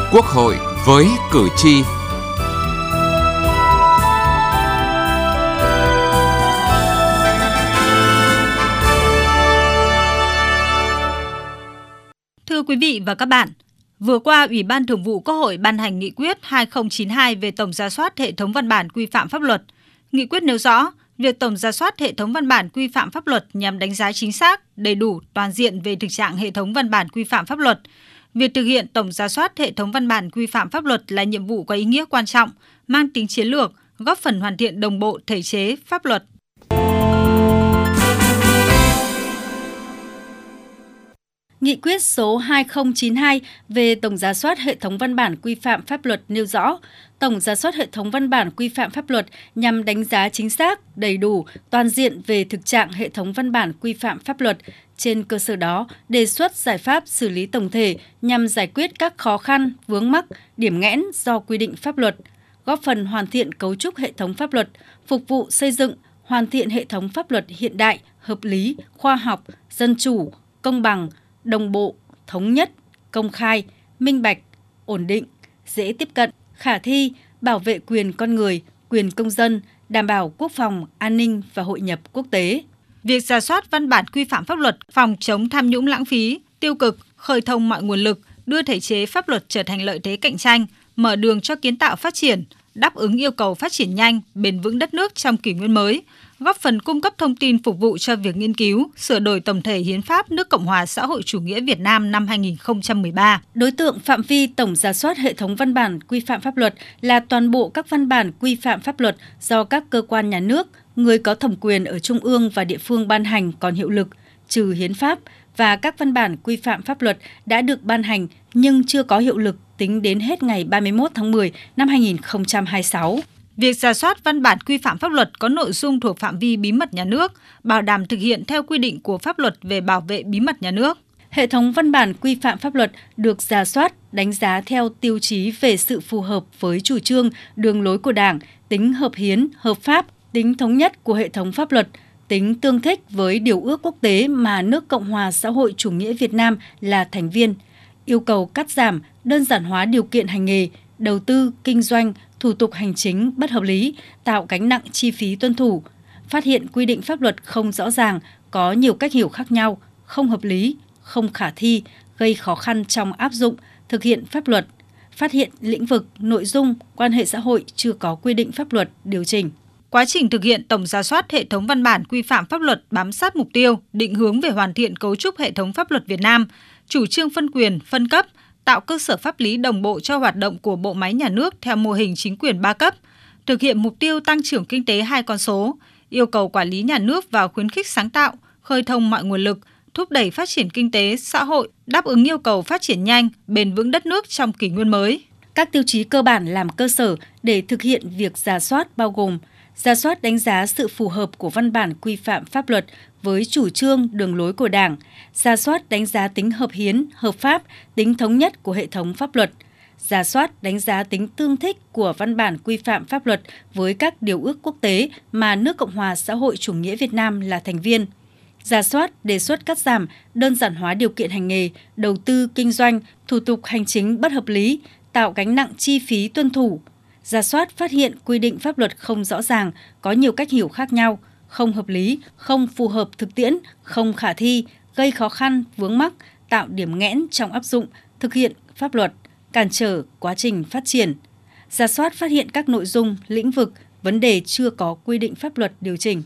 Quốc hội với cử tri. Thưa quý vị và các bạn, vừa qua Ủy ban Thường vụ Quốc hội ban hành nghị quyết 2092 về tổng rà soát hệ thống văn bản quy phạm pháp luật. Nghị quyết nêu rõ, việc tổng rà soát hệ thống văn bản quy phạm pháp luật nhằm đánh giá chính xác, đầy đủ, toàn diện về thực trạng hệ thống văn bản quy phạm pháp luật. Việc thực hiện tổng rà soát hệ thống văn bản quy phạm pháp luật là nhiệm vụ có ý nghĩa quan trọng, mang tính chiến lược, góp phần hoàn thiện đồng bộ thể chế pháp luật. Nghị quyết số 2092 về tổng rà soát hệ thống văn bản quy phạm pháp luật nêu rõ, tổng rà soát hệ thống văn bản quy phạm pháp luật nhằm đánh giá chính xác, đầy đủ, toàn diện về thực trạng hệ thống văn bản quy phạm pháp luật. Trên cơ sở đó, đề xuất giải pháp xử lý tổng thể nhằm giải quyết các khó khăn, vướng mắc, điểm nghẽn do quy định pháp luật, góp phần hoàn thiện cấu trúc hệ thống pháp luật, phục vụ xây dựng, hoàn thiện hệ thống pháp luật hiện đại, hợp lý, khoa học, dân chủ, công bằng, đồng bộ, thống nhất, công khai, minh bạch, ổn định, dễ tiếp cận, khả thi, bảo vệ quyền con người, quyền công dân, đảm bảo quốc phòng, an ninh và hội nhập quốc tế. Việc rà soát văn bản quy phạm pháp luật, phòng chống tham nhũng lãng phí, tiêu cực, khơi thông mọi nguồn lực, đưa thể chế pháp luật trở thành lợi thế cạnh tranh, mở đường cho kiến tạo phát triển, đáp ứng yêu cầu phát triển nhanh, bền vững đất nước trong kỷ nguyên mới, góp phần cung cấp thông tin phục vụ cho việc nghiên cứu, sửa đổi tổng thể hiến pháp nước Cộng hòa xã hội chủ nghĩa Việt Nam năm 2013. Đối tượng phạm vi tổng rà soát hệ thống văn bản quy phạm pháp luật là toàn bộ các văn bản quy phạm pháp luật do các cơ quan nhà nước, người có thẩm quyền ở trung ương và địa phương ban hành còn hiệu lực, trừ hiến pháp, và các văn bản quy phạm pháp luật đã được ban hành nhưng chưa có hiệu lực tính đến hết ngày 31 tháng 10 năm 2026. Việc rà soát văn bản quy phạm pháp luật có nội dung thuộc phạm vi bí mật nhà nước, bảo đảm thực hiện theo quy định của pháp luật về bảo vệ bí mật nhà nước. Hệ thống văn bản quy phạm pháp luật được rà soát, đánh giá theo tiêu chí về sự phù hợp với chủ trương, đường lối của Đảng, tính hợp hiến, hợp pháp, tính thống nhất của hệ thống pháp luật, tính tương thích với điều ước quốc tế mà nước Cộng hòa xã hội chủ nghĩa Việt Nam là thành viên, yêu cầu cắt giảm, đơn giản hóa điều kiện hành nghề, đầu tư, kinh doanh, thủ tục hành chính bất hợp lý, tạo gánh nặng chi phí tuân thủ, phát hiện quy định pháp luật không rõ ràng, có nhiều cách hiểu khác nhau, không hợp lý, không khả thi, gây khó khăn trong áp dụng, thực hiện pháp luật, phát hiện lĩnh vực, nội dung, quan hệ xã hội chưa có quy định pháp luật điều chỉnh. Quá trình thực hiện tổng rà soát hệ thống văn bản quy phạm pháp luật bám sát mục tiêu, định hướng về hoàn thiện cấu trúc hệ thống pháp luật Việt Nam, chủ trương phân quyền, phân cấp, tạo cơ sở pháp lý đồng bộ cho hoạt động của bộ máy nhà nước theo mô hình chính quyền 3 cấp, thực hiện mục tiêu tăng trưởng kinh tế 2 con số, yêu cầu quản lý nhà nước vào khuyến khích sáng tạo, khơi thông mọi nguồn lực, thúc đẩy phát triển kinh tế, xã hội, đáp ứng yêu cầu phát triển nhanh, bền vững đất nước trong kỷ nguyên mới. Các tiêu chí cơ bản làm cơ sở để thực hiện việc rà soát bao gồm rà soát đánh giá sự phù hợp của văn bản quy phạm pháp luật với chủ trương, đường lối của Đảng, rà soát đánh giá tính hợp hiến, hợp pháp, tính thống nhất của hệ thống pháp luật, rà soát đánh giá tính tương thích của văn bản quy phạm pháp luật với các điều ước quốc tế mà nước Cộng hòa xã hội chủ nghĩa Việt Nam là thành viên, rà soát đề xuất cắt giảm, đơn giản hóa điều kiện hành nghề, đầu tư kinh doanh, thủ tục hành chính bất hợp lý, tạo gánh nặng chi phí tuân thủ, rà soát phát hiện quy định pháp luật không rõ ràng, có nhiều cách hiểu khác nhau, không hợp lý, không phù hợp thực tiễn, không khả thi, gây khó khăn, vướng mắc, tạo điểm nghẽn trong áp dụng, thực hiện pháp luật, cản trở quá trình phát triển. Rà soát phát hiện các nội dung, lĩnh vực, vấn đề chưa có quy định pháp luật điều chỉnh.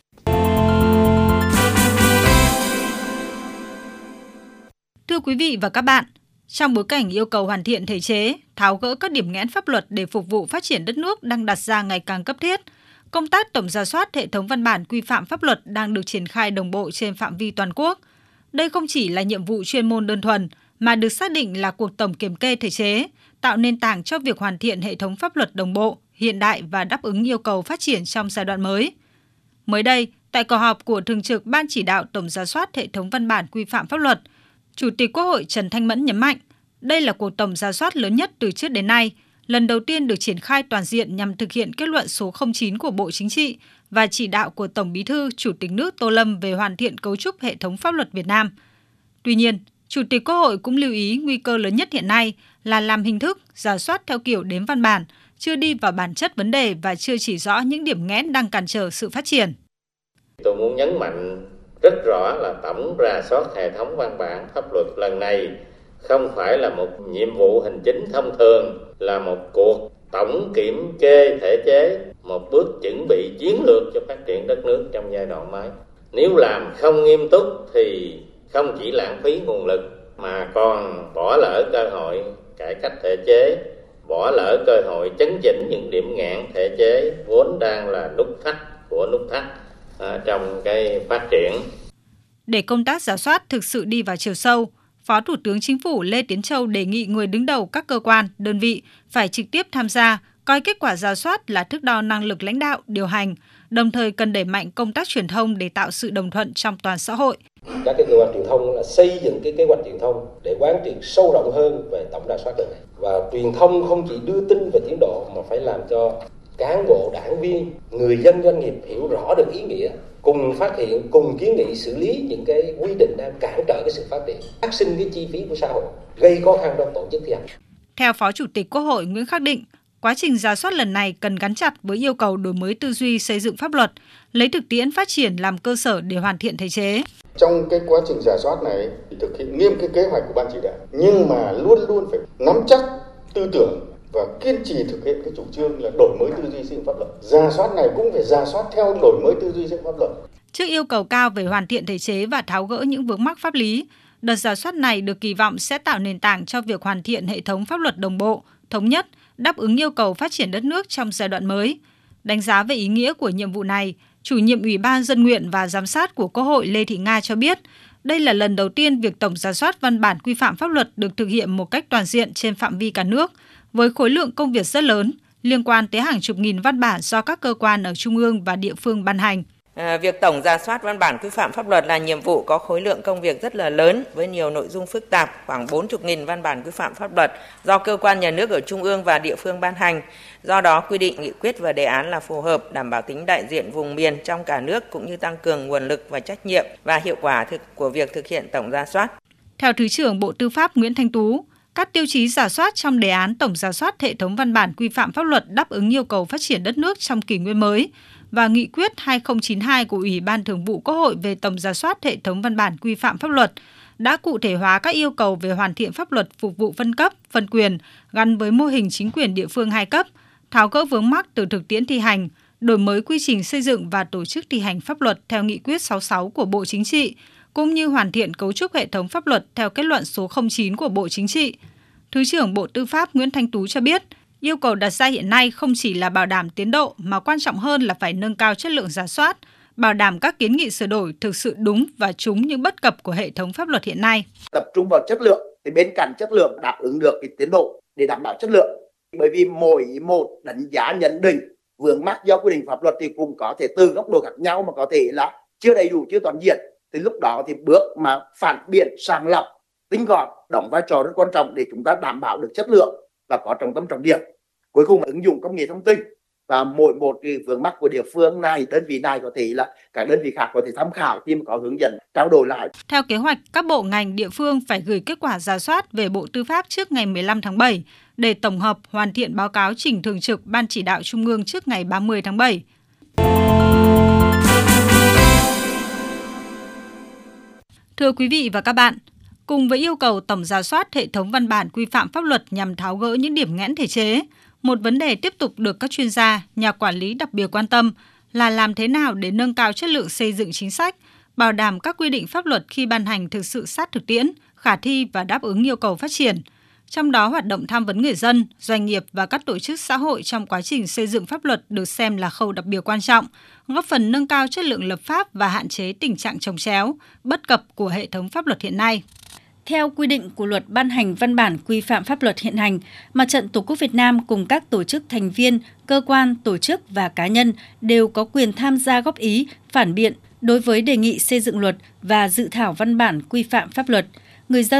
Thưa quý vị và các bạn, trong bối cảnh yêu cầu hoàn thiện thể chế, tháo gỡ các điểm nghẽn pháp luật để phục vụ phát triển đất nước đang đặt ra ngày càng cấp thiết, công tác tổng rà soát hệ thống văn bản quy phạm pháp luật đang được triển khai đồng bộ trên phạm vi toàn quốc. Đây không chỉ là nhiệm vụ chuyên môn đơn thuần, mà được xác định là cuộc tổng kiểm kê thể chế, tạo nền tảng cho việc hoàn thiện hệ thống pháp luật đồng bộ, hiện đại và đáp ứng yêu cầu phát triển trong giai đoạn mới. Mới đây, tại cuộc họp của Thường trực Ban Chỉ đạo tổng rà soát hệ thống văn bản quy phạm pháp luật, Chủ tịch Quốc hội Trần Thanh Mẫn nhấn mạnh, đây là cuộc tổng rà soát lớn nhất từ trước đến nay, lần đầu tiên được triển khai toàn diện nhằm thực hiện kết luận số 09 của Bộ Chính trị và chỉ đạo của Tổng Bí thư Chủ tịch nước Tô Lâm về hoàn thiện cấu trúc hệ thống pháp luật Việt Nam. Tuy nhiên, Chủ tịch Quốc hội cũng lưu ý nguy cơ lớn nhất hiện nay là làm hình thức, rà soát theo kiểu đếm văn bản, chưa đi vào bản chất vấn đề và chưa chỉ rõ những điểm nghẽn đang cản trở sự phát triển. Tôi muốn nhấn mạnh rất rõ là tổng rà soát hệ thống văn bản pháp luật lần này không phải là một nhiệm vụ hành chính thông thường, là một cuộc tổng kiểm kê thể chế, một bước chuẩn bị chiến lược cho phát triển đất nước trong giai đoạn mới. Nếu làm không nghiêm túc thì không chỉ lãng phí nguồn lực mà còn bỏ lỡ cơ hội cải cách thể chế, bỏ lỡ cơ hội chấn chỉnh những điểm nghẽn thể chế vốn đang là nút thắt trong cái phát triển. Để công tác rà soát thực sự đi vào chiều sâu, Phó Thủ tướng Chính phủ Lê Tiến Châu đề nghị người đứng đầu các cơ quan, đơn vị phải trực tiếp tham gia, coi kết quả rà soát là thước đo năng lực lãnh đạo, điều hành, đồng thời cần đẩy mạnh công tác truyền thông để tạo sự đồng thuận trong toàn xã hội. Các cơ quan truyền thông là xây dựng cái kế hoạch truyền thông để quán triệt sâu rộng hơn về tổng rà soát lần này. Và truyền thông không chỉ đưa tin về tiến độ mà phải làm cho cán bộ, đảng viên, người dân, doanh nghiệp hiểu rõ được ý nghĩa, cùng phát hiện, cùng kiến nghị xử lý những cái quy định đang cản trở cái sự phát triển, phát sinh cái chi phí của xã hội, gây khó khăn trong tổ chức thi hành. Theo Phó Chủ tịch Quốc hội Nguyễn Khắc Định, quá trình rà soát lần này cần gắn chặt với yêu cầu đổi mới tư duy xây dựng pháp luật, lấy thực tiễn phát triển làm cơ sở để hoàn thiện thể chế. Trong cái quá trình rà soát này thì thực hiện nghiêm cái kế hoạch của Ban chỉ đạo, nhưng mà luôn luôn phải nắm chắc tư tưởng và kiên trì thực hiện cái chủ trương là đổi mới tư duy xây dựng pháp luật. Rà soát này cũng phải rà soát theo đổi mới tư duy xây dựng pháp luật. Trước yêu cầu cao về hoàn thiện thể chế và tháo gỡ những vướng mắc pháp lý, đợt rà soát này được kỳ vọng sẽ tạo nền tảng cho việc hoàn thiện hệ thống pháp luật đồng bộ, thống nhất, đáp ứng yêu cầu phát triển đất nước trong giai đoạn mới. Đánh giá về ý nghĩa của nhiệm vụ này, Chủ nhiệm Ủy ban Dân nguyện và Giám sát của Quốc hội Lê Thị Nga cho biết, đây là lần đầu tiên việc tổng rà soát văn bản quy phạm pháp luật được thực hiện một cách toàn diện trên phạm vi cả nước, với khối lượng công việc rất lớn, liên quan tới hàng chục nghìn văn bản do các cơ quan ở trung ương và địa phương ban hành. Việc tổng rà soát văn bản quy phạm pháp luật là nhiệm vụ có khối lượng công việc rất là lớn với nhiều nội dung phức tạp, khoảng 40.000 văn bản quy phạm pháp luật do cơ quan nhà nước ở trung ương và địa phương ban hành. Do đó, quy định, nghị quyết và đề án là phù hợp, đảm bảo tính đại diện vùng miền trong cả nước cũng như tăng cường nguồn lực và trách nhiệm và hiệu quả của việc thực hiện tổng rà soát. Theo Thứ trưởng Bộ Tư pháp Nguyễn Thanh Tú, các tiêu chí rà soát trong đề án tổng rà soát hệ thống văn bản quy phạm pháp luật đáp ứng yêu cầu phát triển đất nước trong kỷ nguyên mới và nghị quyết 2092 của Ủy ban Thường vụ Quốc hội về tổng rà soát hệ thống văn bản quy phạm pháp luật đã cụ thể hóa các yêu cầu về hoàn thiện pháp luật phục vụ phân cấp, phân quyền gắn với mô hình chính quyền địa phương 2 cấp, tháo gỡ vướng mắc từ thực tiễn thi hành, đổi mới quy trình xây dựng và tổ chức thi hành pháp luật theo nghị quyết 66 của Bộ Chính trị, cũng như hoàn thiện cấu trúc hệ thống pháp luật theo kết luận số 09 của Bộ Chính trị. Thứ trưởng Bộ Tư pháp Nguyễn Thanh Tú cho biết, yêu cầu đặt ra hiện nay không chỉ là bảo đảm tiến độ mà quan trọng hơn là phải nâng cao chất lượng rà soát, bảo đảm các kiến nghị sửa đổi thực sự đúng và trúng những bất cập của hệ thống pháp luật hiện nay. Tập trung vào chất lượng thì bên cạnh chất lượng đáp ứng được cái tiến độ để đảm bảo chất lượng. Bởi vì mỗi một đánh giá nhận định vướng mắc do quy định pháp luật thì cũng có thể từ góc độ khác nhau mà có thể là chưa đầy đủ, chưa toàn diện. Thì lúc đó thì bước mà phản biện, sàng lọc, tinh gọn đóng vai trò rất quan trọng để chúng ta đảm bảo được chất lượng và có trọng tâm trọng điểm. Cuối cùng ứng dụng công nghệ thông tin và mỗi một cái vướng mắc của địa phương này, đơn vị này có thể là các đơn vị khác có thể tham khảo khi mà có hướng dẫn trao đổi lại. Theo kế hoạch, các bộ ngành địa phương phải gửi kết quả rà soát về Bộ Tư pháp trước ngày 15 tháng 7 để tổng hợp hoàn thiện báo cáo trình Thường trực Ban Chỉ đạo Trung ương trước ngày 30 tháng 7. Thưa quý vị và các bạn, cùng với yêu cầu tổng rà soát hệ thống văn bản quy phạm pháp luật nhằm tháo gỡ những điểm nghẽn thể chế, một vấn đề tiếp tục được các chuyên gia, nhà quản lý đặc biệt quan tâm là làm thế nào để nâng cao chất lượng xây dựng chính sách, bảo đảm các quy định pháp luật khi ban hành thực sự sát thực tiễn, khả thi và đáp ứng yêu cầu phát triển. Trong đó, hoạt động tham vấn người dân, doanh nghiệp và các tổ chức xã hội trong quá trình xây dựng pháp luật được xem là khâu đặc biệt quan trọng, góp phần nâng cao chất lượng lập pháp và hạn chế tình trạng chồng chéo, bất cập của hệ thống pháp luật hiện nay. Theo quy định của luật ban hành văn bản quy phạm pháp luật hiện hành, Mặt trận Tổ quốc Việt Nam cùng các tổ chức thành viên, cơ quan, tổ chức và cá nhân đều có quyền tham gia góp ý, phản biện đối với đề nghị xây dựng luật và dự thảo văn bản quy phạm pháp luật. Người dân